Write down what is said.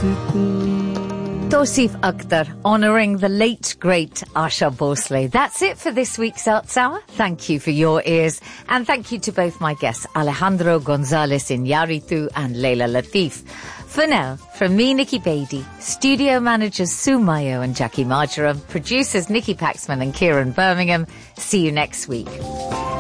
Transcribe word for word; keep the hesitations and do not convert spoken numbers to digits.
Tosif Akhtar, honouring the late, great Asha Bhosle. That's it for this week's Arts Hour. Thank you for your ears. And thank you to both my guests, Alejandro Gonzalez Iñárritu and Leila Latif. For now, from me, Nikki Beattie, studio managers Sue Mayo and Jackie Marjoram, producers Nikki Paxman and Kieran Birmingham, see you next week.